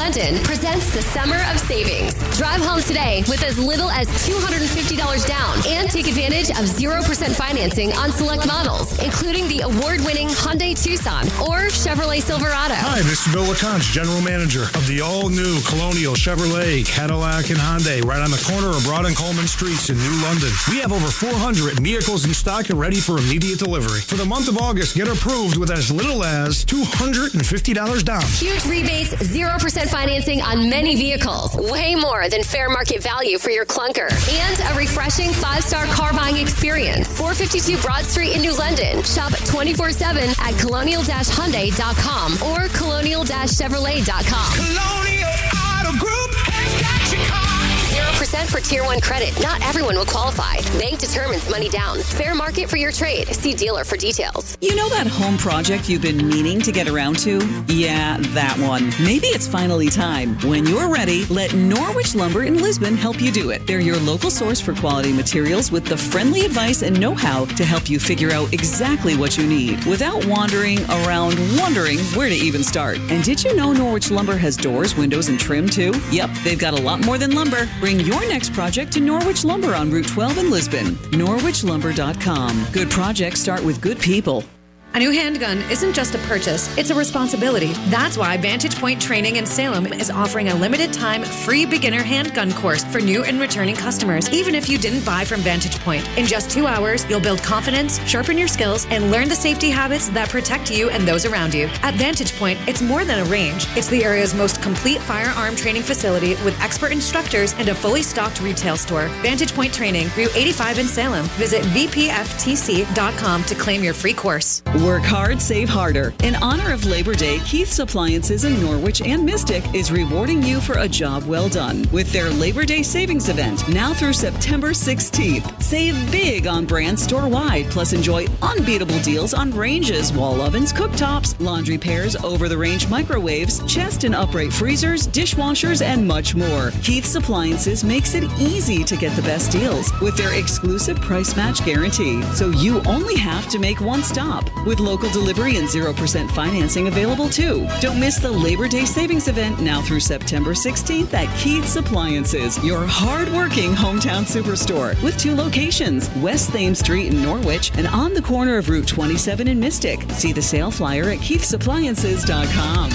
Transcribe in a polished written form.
London presents the Summer of Savings. Drive home today with as little as $250 down and take advantage of 0% financing on select models, including the award-winning Hyundai Tucson or Chevrolet Silverado. Hi, this is Bill LeConte, General Manager of the all-new Colonial Chevrolet, Cadillac, and Hyundai, right on the corner of Broad and Coleman Streets in New London. We have over 400 vehicles in stock and ready for immediate delivery. For the month of August, get approved with as little as $250 down. Huge rebates, 0% financing on many vehicles. Way more than fair market value for your clunker. And a refreshing 5-star car buying experience. 452 Broad Street in New London. Shop 24/7 at colonial-hyundai.com or colonial-chevrolet.com. Colonial Auto Group has got your car. 0% for Tier 1 credit. Not everyone will qualify. Bank determines money down. Fair market for your trade. See dealer for details. You know that home project you've been meaning to get around to? Yeah, that one. Maybe it's finally time. When you're ready, let Norwich Lumber in Lisbon help you do it. They're your local source for quality materials with the friendly advice and know-how to help you figure out exactly what you need without wandering around wondering where to even start. And did you know Norwich Lumber has doors, windows, and trim too? Yep, they've got a lot more than lumber. Bring your next project to Norwich Lumber on Route 12 in Lisbon. NorwichLumber.com. Good projects start with good people. A new handgun isn't just a purchase, it's a responsibility. That's why Vantage Point Training in Salem is offering a limited-time free beginner handgun course for new and returning customers, even if you didn't buy from Vantage Point. In just 2 hours, you'll build confidence, sharpen your skills, and learn the safety habits that protect you and those around you. At Vantage Point, it's more than a range. It's the area's most complete firearm training facility with expert instructors and a fully stocked retail store. Vantage Point Training, Route 85 in Salem. Visit vpftc.com to claim your free course. Work hard, save harder. In honor of Labor Day, Keith's Appliances in Norwich and Mystic is rewarding you for a job well done with their Labor Day savings event now through September 16th. Save big on brands store-wide, plus enjoy unbeatable deals on ranges, wall ovens, cooktops, laundry pairs, over-the-range microwaves, chest and upright freezers, dishwashers, and much more. Keith's Appliances makes it easy to get the best deals with their exclusive price match guarantee, so you only have to make one stop. With local delivery and 0% financing available too. Don't miss the Labor Day savings event now through September 16th at Keith's Appliances, your hard-working hometown superstore with 2 locations, West Thames Street in Norwich and on the corner of Route 27 in Mystic. See the sale flyer at keithsappliances.com.